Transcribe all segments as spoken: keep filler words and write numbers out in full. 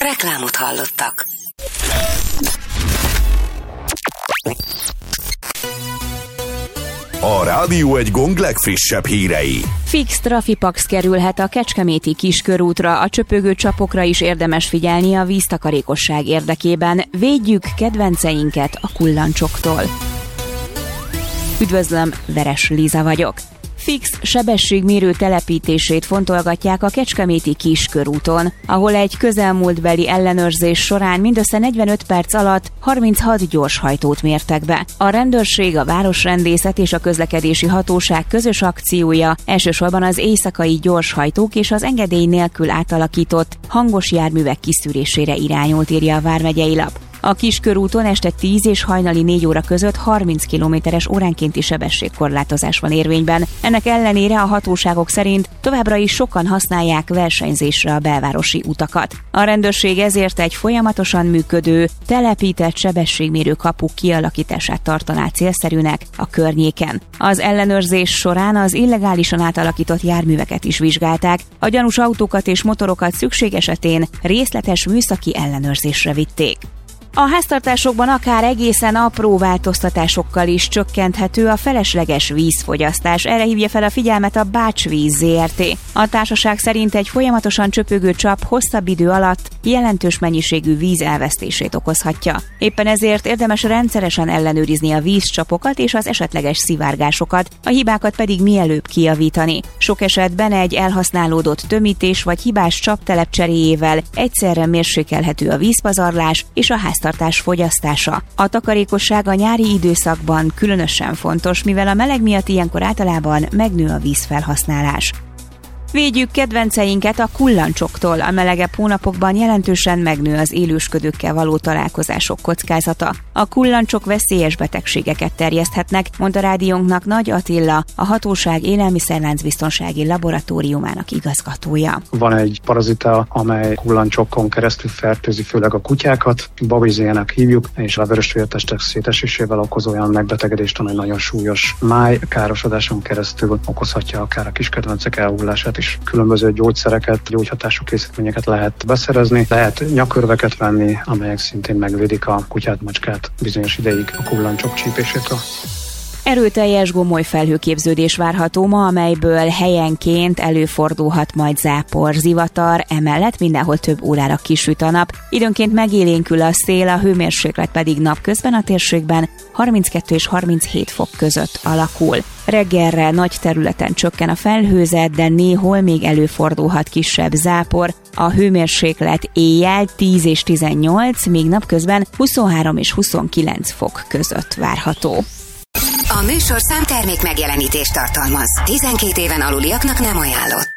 Reklámot hallottak. A Rádió egy gong legfrissebb hírei. Fix trafipax kerülhet a kecskeméti kiskörútra, a csöpögő csapokra is érdemes figyelni a víztakarékosság érdekében. Védjük kedvenceinket a kullancsoktól. Üdvözlöm, Veres Liza vagyok. Fix sebességmérő telepítését fontolgatják a kecskeméti kiskörúton, ahol egy közelmúltbeli ellenőrzés során mindössze negyvenöt perc alatt harminchat gyorshajtót mértek be. A rendőrség, a városrendészet és a közlekedési hatóság közös akciója elsősorban az éjszakai gyorshajtók és az engedély nélkül átalakított hangos járművek kiszűrésére irányult, írja a vármegyei lap. A kiskörúton este tíz és hajnali négy óra között harminc kilométeres óránkénti sebességkorlátozás van érvényben. Ennek ellenére a hatóságok szerint továbbra is sokan használják versenyzésre a belvárosi utakat. A rendőrség ezért egy folyamatosan működő, telepített sebességmérő kapu kialakítását tartaná célszerűnek a környéken. Az ellenőrzés során az illegálisan átalakított járműveket is vizsgálták, a gyanús autókat és motorokat szükség esetén részletes műszaki ellenőrzésre vitték. A háztartásokban akár egészen apró változtatásokkal is csökkenthető a felesleges vízfogyasztás. Erre hívja fel a figyelmet a Bácsvíz zé er té. A társaság szerint egy folyamatosan csöpögő csap hosszabb idő alatt jelentős mennyiségű víz elvesztését okozhatja. Éppen ezért érdemes rendszeresen ellenőrizni a vízcsapokat és az esetleges szivárgásokat, a hibákat pedig mielőbb kijavítani. Sok esetben egy elhasználódott tömítés vagy hibás csaptelep cseréjével egyszerre mérsékelhető a vízpazarlás és a ház tartás fogyasztása. A takarékosság a nyári időszakban különösen fontos, mivel a meleg miatt ilyenkor általában megnő a vízfelhasználás. Védjük kedvenceinket a kullancsoktól. A melegebb hónapokban jelentősen megnő az élősködőkkel való találkozások kockázata. A kullancsok veszélyes betegségeket terjeszthetnek, mondta rádiónknak Nagy Attila, a hatóság élelmiszerláncbiztonsági laboratóriumának igazgatója. Van egy parazita, amely kullancsokon keresztül fertőzi főleg a kutyákat, babizének hívjuk, és a vörösvértestek szétesésével okoz olyan megbetegedést, amely nagyon súlyos májkárosodáson keresztül okozhatja akár a kiskedvencek elhullását. És különböző gyógyszereket, gyógyhatású készítményeket lehet beszerezni. Lehet nyakörveket venni, amelyek szintén megvédik a kutyát, macskát bizonyos ideig a kullancsok csípésétől. Erőteljes gomoly felhőképződés várható ma, amelyből helyenként előfordulhat majd zápor, zivatar, emellett mindenhol több órára kisüt a nap. Időnként megélénkül a szél, a hőmérséklet pedig napközben a térségben harminckettő és harminchét fok között alakul. Reggelre nagy területen csökken a felhőzet, de néhol még előfordulhat kisebb zápor. A hőmérséklet éjjel tíz és tizennyolc, míg napközben huszonhárom és huszonkilenc fok között várható. A műsorszám termék megjelenítést tartalmaz. tizenkét éven aluliaknak nem ajánlott.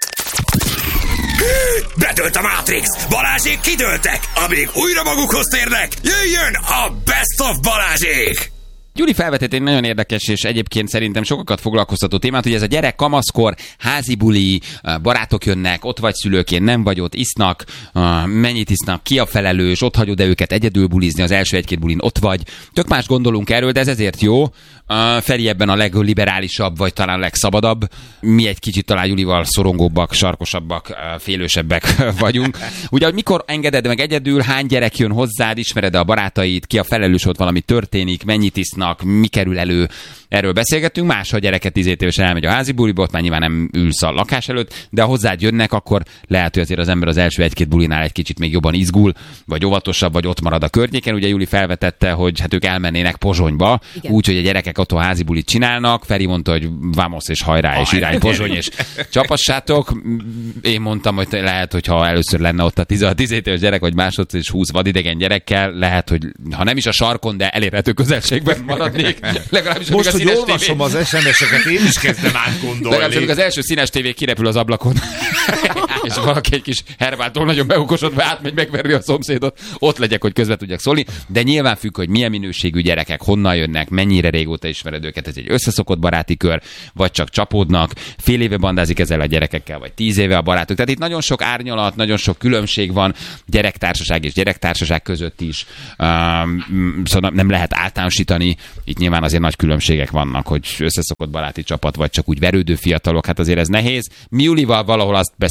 Bedőlt a Matrix! Balázsék kidőltek! Amíg újra magukhoz térnek, jöjjön a Best of Balázsék! Gyuri felvetett egy nagyon érdekes és egyébként szerintem sokakat foglalkoztató témát, hogy ez a gyerek kamaszkor, házi buli, barátok jönnek, ott vagy szülőként, nem vagy ott, isznak, mennyit isznak, ki a felelős, ott hagyod-e őket egyedül bulizni, az első egy-két bulin ott vagy. Tök más gondolunk erről, de ez ezért jó. Feri ebben a legliberálisabb, vagy talán legszabadabb. Mi egy kicsit talán Julival szorongóbbak, sarkosabbak, félősebbek vagyunk. Ugye, hogy mikor engeded meg egyedül, hány gyerek jön hozzád, ismered-e a barátait, ki a felelős, ott valami történik, mennyit isznak, mi kerül elő, erről beszélgettünk. Más, ha a gyereket tízét évesen elmegy a házi buliba, ott már nyilván nem ülsz a lakás előtt, de ha hozzád jönnek, akkor lehet, hogy azért az ember az első egy-két bulinál egy kicsit még jobban izgul, vagy óvatosabb, vagy ott marad a környéken. Ugye Juli felvetette, hogy hát ők elmennének Pozsonyba, úgyhogy a gyerekek otthon házi bulit csinálnak. Feri mondta, hogy vámosz és hajrá, és irány Pozsony, és csapassátok. Én mondtam, hogy lehet, hogy ha először lenne ott a tizenhét éves gyerek, vagy másodszor és húsz vadidegen gyerekkel, lehet, hogy ha nem is a sarkon, de elérhető közelségben maradnék. Legalábbis most, hogy olvasom az es em es-eket, én is kezdem átgondolni. Legalábbis az első színes tévé kirepül az ablakon, és valaki egy kis Hervától nagyon beokosodva átmegy megverni a szomszédot, ott legyek, hogy közbe tudjak szólni. De nyilván függ, hogy milyen minőségű gyerekek, honnan jönnek, mennyire régóta ismered őket, ez egy összeszokott baráti kör, vagy csak csapódnak, fél éve bandázik ezzel a gyerekekkel, vagy tíz éve a barátok. Tehát itt nagyon sok árnyalat, nagyon sok különbség van gyerektársaság és gyerektársaság között is. Um, szóval nem lehet általánosítani. Itt nyilván azért nagy különbségek vannak, hogy összeszokott baráti csapat, vagy csak úgy verődő fiatalok, hát azért ez nehéz. Mi Julival valahol azt beszéltük, hogy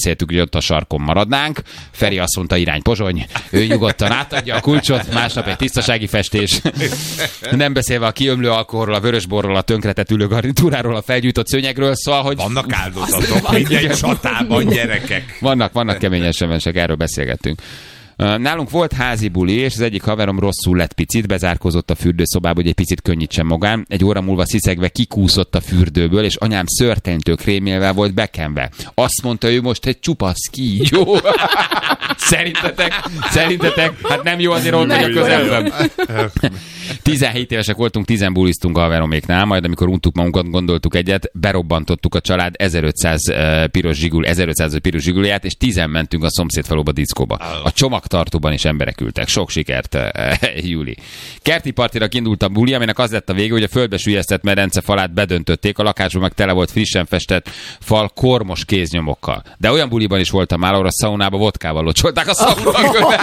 ott a sarkon maradnánk. Feri azt mondta, irány Pozsony, ő nyugodtan átadja a kulcsot, másnap egy tisztasági festés. Nem beszélve a kiömlő alkoholról, a vörösborról, a tönkretett ülőgarnitúráról, a felgyújtott szőnyegről, szóval, hogy... Vannak áldozatok, minden csatában, gyerekek. Vannak, vannak kemény es em esek, erről beszélgettünk. Nálunk volt házi buli, és az egyik haverom rosszul lett picit, bezárkózott a fürdőszobába, hogy egy picit könnyítsen magán. Egy óra múlva sziszegve kikúszott a fürdőből, és anyám szörtenytől krémélvel volt bekenve. Azt mondta, ő most egy csupasz kígyó. Szerintetek? Szerintetek? Hát nem jó, azért ott vagyok közelben. tizenhét évesek voltunk, tizen buliztunk a haveroméknál, majd amikor untuk magunkat, gondoltuk egyet, berobbantottuk a család ezerötszáz piros zsigul, ezerötszáz piros zsigulját, és tizen mentünk a szomszédfaluba diszkóba. A csomagtartóban is emberek ültek. Sok sikert, Júli. Kerti partira indult a buli, aminek az lett a vége, hogy a földbe sülyeztett medence falát bedöntötték, a lakásban meg tele volt frissen festett fal kormos kéznyomokkal. De olyan buliban is voltam már, ahol a szaunába vodkával locsolták a szaunakövet.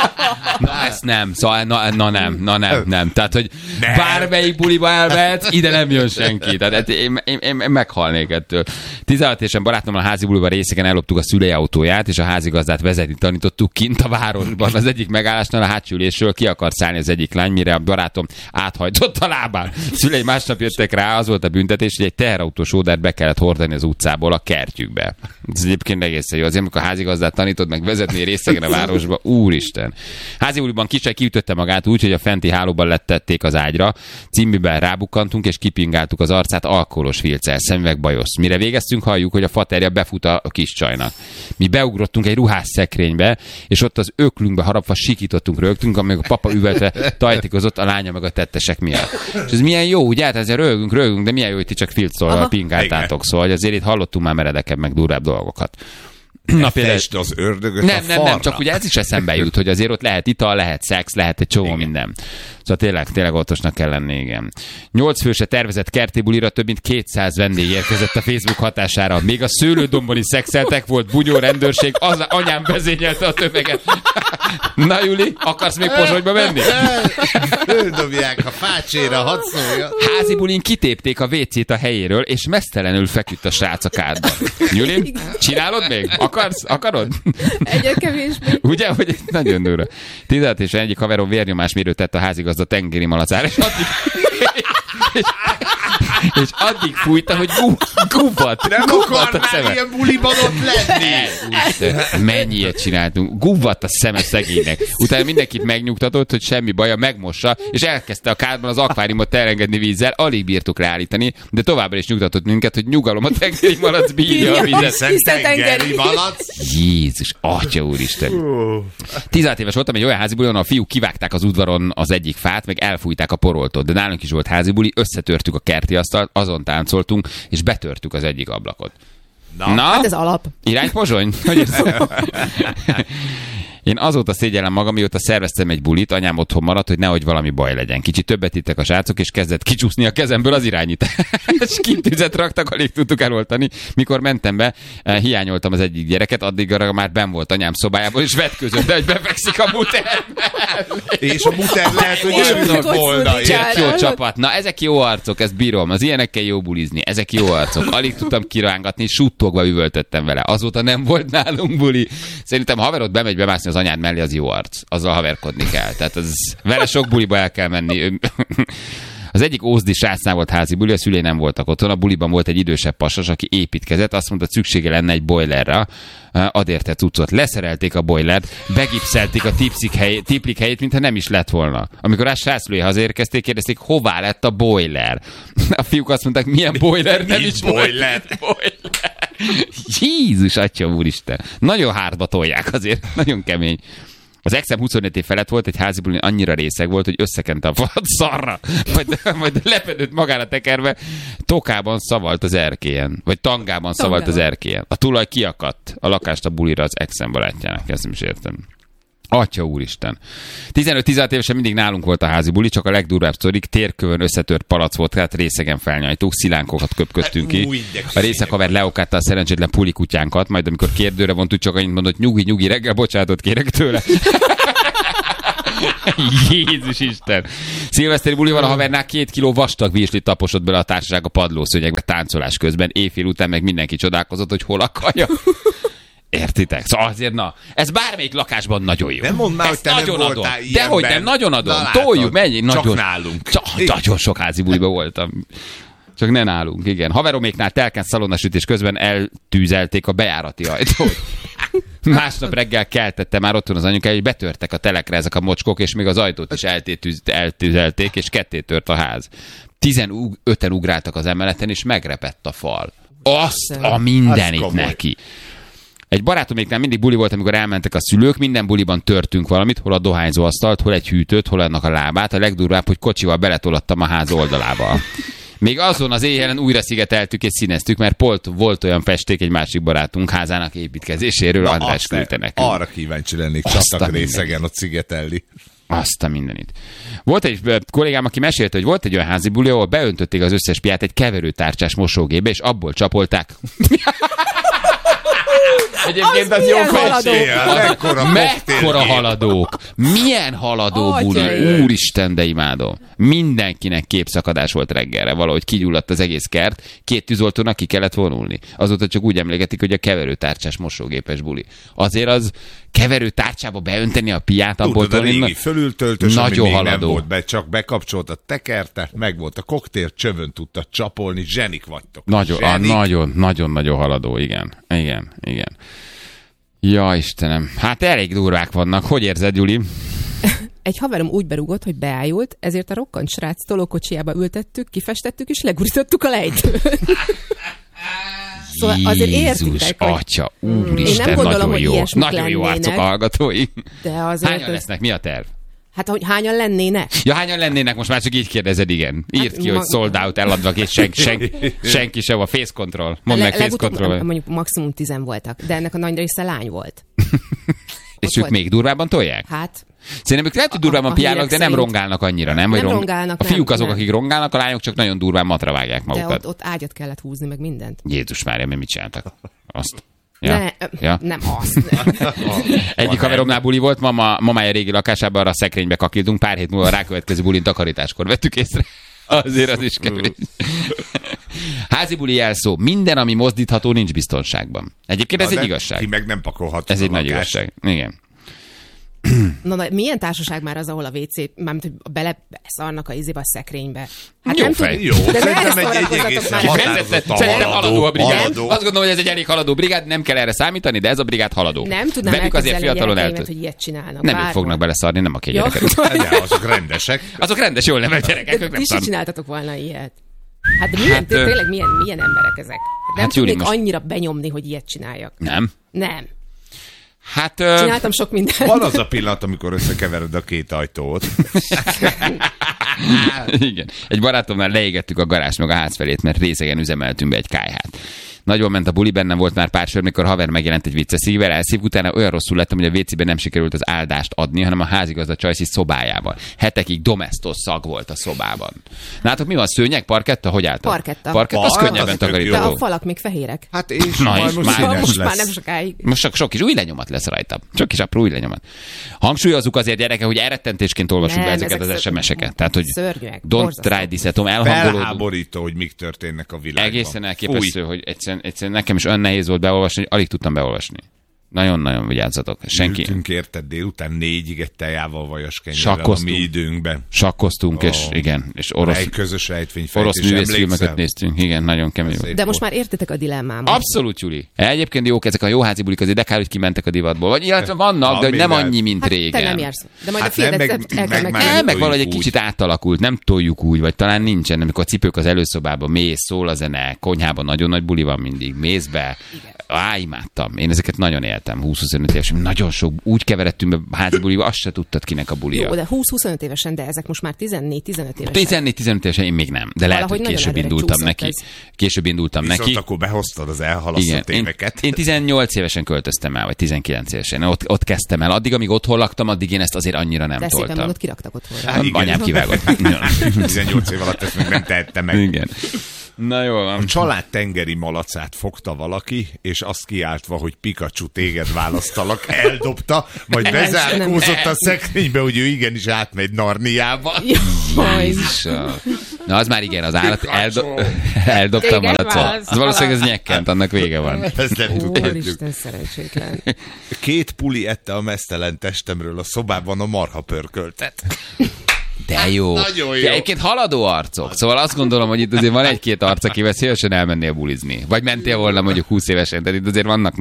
Na ezt nem, szóval na, na nem, na nem, nem. Tehát, hogy nem. Bármelyik buliba elmehet, ide nem jön senki. Tehát én, én, én, én meghalnék ettől. tizenhat évesen barátommal a házi buliba részeken elloptuk a szülei autóját, és a házigazdát vezetni tanítottuk kint a városban. Az egyik megállásnál a hátsülésről ki akart szállni az egyik lány, mire a barátom áthajtott a lábán. Szülei másnap jöttek rá, az volt a büntetés, hogy egy teherautós ódát be kellett hordani az utcából a kertjükbe. Ez egyébként egészen jó. Azért, amikor a házigazdát tanítod meg vezetni részegen a városba, úristen. Házi buliban kisebb kiütötte magát úgy, hogy a fenti hálóban lettették az ágyra, cimbiben rábukkantunk és kipingáltuk az arcát alkoholos filccel, szemüveg bajosz. Mire végeztünk, halljuk, hogy a faterja befut a kis csajnak. Mi beugrottunk egy ruhásszekrénybe, és ott az öklünkbe harapva sikítottunk, rögtünk, amíg a papa üvöltve tajtikozott a lánya meg a tettesek miatt. És ez milyen jó, ugye? Hát ezzel rögünk, rögünk, de milyen jó, hogy ti csak filccol pingáltátok. Szóval azért itt hallottunk már meredekebb, meg durvább dolgokat. Na például az ördögöt nem, a nem, nem, csak ugye ez is eszembe jut, hogy azért ott lehet ital, lehet szex, lehet egy csomó igen. minden. Szóval tényleg, tényleg óvatosnak kell lenni, igen. Nyolc főse tervezett kerti bulira több mint kétszáz vendég érkezett a Facebook hatására. Még a szőlődombon is szexeltek, volt bunyó, rendőrség, az anyám vezényelte a tömeget. Na Juli, akarsz még Pozsonyba menni? Földobják a fácséra, hadd szólja. Házi bulin kitépték a vécét a helyéről, és mesztelenül feküdt a srác a kádban. Juli, csinálod még? Akarsz? Akarod? Egyre kevésbé. Ugye, hogy nagyon durva. tizenhat és egyik haverom vérnyomásmérőt tett a házigazda tengeri malacára, és addig, és, és addig fújta, hogy gubbat. Nem akar már szeme. Ilyen buliban ott lenni. Úristen, mennyi ilyet csináltunk. Gubbat a szeme szegénynek. Utána mindenkit megnyugtatott, hogy semmi baja, megmossa, és elkezdte a kádban az akváriumot elengedni vízzel. Alig bírtuk leállítani, de továbbra is nyugtatott minket, hogy nyugalom, a tengeri malac bírja a vizet. Hiszen tengeri malac. Jézus, atya úristen. tizenhat éves voltam egy olyan házi buli, ahol a fiúk kivágták az udvaron az egyik fát, meg elfújták a poroltot. De nálunk is volt házi buli, összetörtük a kerti asztalt, azon táncoltunk, és betörtük az egyik ablakot. Na, Na? Hát ez alap. Irány Pozsony? Hogy Én azóta szégyellem magam, mióta szerveztem egy bulit, anyám otthon maradt, hogy nehogy valami baj legyen. Kicsit többet ittek a srácok, és kezdett kicsúszni a kezemből az irányítás. És kint tüzet raktak, alig tudtuk eloltani. Mikor mentem be, hiányoltam az egyik gyereket, addigra már benn volt anyám szobájából, és vetközött, hogy befekszik a muterben. És a muter lehet, hogy jönnek volna. Csak jó csapat. Na, ezek jó arcok, ezt bírom. Az ilyenekkel jó bulizni. Ezek jó arcok. Alig tudtam kirángatni, suttogva üvöltöttem vele. Azóta nem volt nálunk buli. Szerintem haverod bemegy bemászni az anyád mellé, az jó arc. Azzal haverkodni kell. Tehát az, vele sok buliba el kell menni. Az egyik ózdi srácnál volt házi buli, a szülei nem voltak otthon. A buliban volt egy idősebb pasas, aki építkezett, azt mondta, szüksége lenne egy boilerre. Ad érte cuccot. Leszerelték a boilert, begipszelték a helyét, tiplik helyét, mintha nem is lett volna. Amikor a srácszülői hazaérkezték, kérdezték, hová lett a boiler. A fiúk azt mondták, milyen boiler, nem is boiler. boiler. Jézus, atya úristen. Nagyon hátba tolják azért, nagyon kemény. Az exem huszonöt év felett volt, egy házi bulin annyira részeg volt, hogy összekente a falat szarra, majd, majd lepedett magára tekerve, tokában szavalt az erkélyen, vagy tangában szavalt az erkélyen. A tulaj kiakadt a lakást a bulira az exem barátjának, ezt nem is értem. Atya úristen. tizenöt-tizenhat évesen mindig nálunk volt a házi buli, csak a legdurvább sztorik, térkövön összetört palac volt, tehát részegen felnyajtuk, szilánkokat köpködtünk ki. A részekaver leokátta a szerencsétlen pulikutyánkat, majd amikor kérdőre vontuk, csak annyit mondott, nyugi, nyugi, reggel bocsánatot kérek tőle. Jézus Isten. Szilveszteri bulival a havernál két kiló vastag virslit taposott bele a társaság a padlószőnyegbe táncolás közben, éjfél után meg mindenki csodálkozott, hogy hol a kaja. Értitek? Szóval azért, na, ez bármelyik lakásban nagyon jó. Nem mondd már, hogy te nem nagyon voltál adom. ilyenben. Dehogy nem, nagyon adom. Na, látod, Toljuk, menjünk. csak Nagyon, nálunk. Csak, nagyon sok házi buliba voltam. Csak ne nálunk, igen. Haveroméknál telken szalonnasütés közben eltűzelték a bejárati ajtót. Másnap reggel keltette már otthon az anyukája, hogy betörtek a telekre ezek a mocskok, és még az ajtót is eltétűz, eltűzelték, és ketté tört a ház. Tizenöten ugráltak az emeleten, és megrepett a fal. Azt a mindenit neki. Egy barátoméknál mindig buli volt, amikor elmentek a szülők, minden buliban törtünk valamit, hol a dohányzóasztalt, hol egy hűtőt, hol annak a lábát. A legdurvább, hogy kocsival beletolattam a ház oldalába. Még azon az éjjelen újra szigeteltük és színeztük, mert pont volt olyan festék egy másik barátunk házának építkezéséről, Na, András küldte nekünk. Arra kíváncsi lennék csatak részegen ott szigetelni. Azt a mindenit. Volt egy kollégám, aki mesélte, hogy volt egy olyan házi buli, ahol beöntötték az összes piát egy keverőtárcsás mosógépbe, és abból csapolták. Egyébként az, az jó festék. Mekkora haladók. Milyen haladó buli. Úristen, de imádom. Mindenkinek képszakadás volt reggelre. Valahogy kigyulladt az egész kert. Két tűzoltónak ki kellett vonulni. Azóta csak úgy emléketik, hogy a keverőtárcsás mosógépes buli. Azért az keverőtárcsába beönteni a piát, abból tudod, a régi fölültöltös, nagyon ami még haladó. nem volt be, csak bekapcsolt a tekerte, meg volt a koktél, csövön tudta csapolni, zsenik vagytok. Nagyon, a, nagyon, nagyon, nagyon haladó, igen. Igen, igen. Ja, Istenem. Hát elég durvák vannak. Hogy érzed, Juli? Egy haverom úgy berúgott, hogy beájult, ezért a rokkant srác tolókocsiába ültettük, kifestettük és legurítottuk a lejtőt. Szóval azért értitek, hogy... Atya, úristen, gondolom, nagyon jó. Nagyon jó lennének, arcok a hallgatói. De azért hányan lesznek? Mi a terv? Hát, hogy hányan lennének? Ja, hányan lennének? Most már csak így kérdezed, igen. Írd hát, ki, ma... hogy sold out, eladva, és sen, sen, senki sem, a face control. Mondd meg, face control. Mondjuk maximum tizen voltak, de ennek a nagy része lány volt. És ők volt. Még durvában tolják? Hát... Szerintem ők lehet, hogy durvában piálnak, de nem rongálnak annyira, nem? Nem rong... rongálnak, A fiúk azok, nem. akik rongálnak, a lányok csak nagyon durván matra vágják magukat. De ott, ott ágyat kellett húzni, meg mindent. Jézus Mária, mi mit csináltak? Azt. Ja. Ne, ja. Nem azt. Egyik haveromnál buli volt, mama, mamája régi lakásában arra a szekrénybe kakiltunk, pár hét múlva a rákövetkező bulin takarításkor vettük észre. Azért az is kevés. Házi buli jelszó. Minden, ami mozdítható, nincs biztonságban. Egyébként ez Na, egy igazság. Ki meg nem pakolható. Ez egy nagy igazság. Igen. Na, na, milyen társaság már az, ahol a vé cé, mármint, hogy bele szarnak a izébe a szekrénybe? Hát jó nem fej. Tud, jó, de szerintem egy, egy egészen határozott Szerintem haladó a brigád. Haladó. Azt gondolom, hogy ez egy elég haladó brigád, nem kell erre számítani, de ez a brigád haladó. Nem tudnám velük azért fiatalon elképzelni, hogy ilyet csinálnak. Nem ők fognak beleszarni, nem a két gyereket. De azok rendesek. Azok rendes, jól nevelt gyerekek, ők nem Ti szar. is csináltatok volna ilyet. Hát de milyen, hát, tényleg milyen, milyen emberek ezek? Nem hát tudnék most... annyira benyomni, hogy ilyet csináljak. Nem? Nem. Hát... Csináltam sok mindent. Van az a pillanat, amikor összekevered a két ajtót. Igen. Egy barátomnál leégettük a garást meg a ház felét, mert részegen üzemeltünk be egy kályhát. Nagyon ment a buli, bennem volt már pár sör, mikor haver megjelent egy vicces szívvel, elszív, utána olyan rosszul lettem, hogy a vécében nem sikerült az áldást adni, hanem a házigazda Csajci szobájában. Hetekig domestos szag volt a szobában. Látok, mi van? Szőnyeg, parketta? Hogy álltak? Parketta. Parketta, az Park, könnyebben az takarítható. De a falak még fehérek. Hát és Na, majd és most már- színes Most már lesz. nem sokáig. Most sok, sok kis új lenyomat lesz rajta. Sok kis apró új lenyomat. Hangsúlyozzuk azért, gyereke, hogy elrettentésként olvassuk be Nem, ezeket ezek az es em es-eket. Tehát, hogy szörnyűek, don't borzasztó. try this at home, elhangolódunk. Felháborító, hogy mik történnek a világban. Egészen elképesztő, hogy egyszerűen, egyszerűen nekem is olyan nehéz volt beolvasni, hogy alig tudtam beolvasni. Nagyon-nagyon vigyázzatok. Senki. Ültünk érted délután négyig egy tejával vajas kenyérrel a Sakkoztunk. mi időnkben. Sakkoztunk, Ó. és igen, és orosz, Egy közös rejtvényfejtés. orosz művészfilmeket néztünk. Igen, nagyon kemény volt. De most már értitek a dilemmámat. Abszolút, Juli. Egyébként jók ezek a jó házi bulik, azért de kár, hogy kimentek a divatból. Vagy illetve vannak, Van de hogy nem minden. annyi, mint Hát régen. te nem jársz. De majd Hát a fiedet nem, el meg- kell meg meg, már Nem, meg toljuk valahogy egy úgy. kicsit átalakult, nem toljuk úgy, vagy talán nincsen, amikor a cipők az előszobában, mész, szól a zene, konyhában nagyon nagy buli van mindig, mész be. Á, imádtam. Én ezeket nagyon éltem, húsz-huszonöt évesen. Nagyon sok, úgy keveredtünk be házi buliba, azt se tudtad, kinek a bulia. Jó, de húsz-huszonöt évesen, de ezek most már tizennégy-tizenöt évesen. tizennégy-tizenöt évesen én még nem, de lehet, Valahogy hogy nagyon később előre indultam csúszott neki. ez. Később indultam Viszont neki. akkor behoztad az Igen, elhalasztott én, éveket. én tizennyolc évesen költöztem el, vagy tizenkilenc évesen. Ott, ott kezdtem el. Addig, amíg otthon laktam, addig én ezt azért annyira nem De szépen toltam. mondod, kiraktak otthonra. Hát igen. Anyám kivágott. tizennyolc év alatt ezt még nem tehette meg. Igen. Na jól van. A család tengeri malacát fogta valaki, és azt kiáltva, hogy Pikachu, téged választalak, eldobta, majd bezárkózott a szekrénybe, hogy ő igenis átmegy Narniába. Jaj. Jézusom. Na, az már igen, az állat eldo- eldobta a malacot. Az valószínűleg ez nyekkent, annak vége van. Ez nem tudjuk. Úristen, szerencsétlen. Két puli ette a mesztelen testemről a szobában a marha pörköltet. De jó. Nagyon jó. De egyébként haladó arcok. Szóval azt gondolom, hogy itt azért van egy-két arc, akivel szívesen elmennél bulizni. Vagy mentél volna mondjuk húsz évesen, tehát itt azért vannak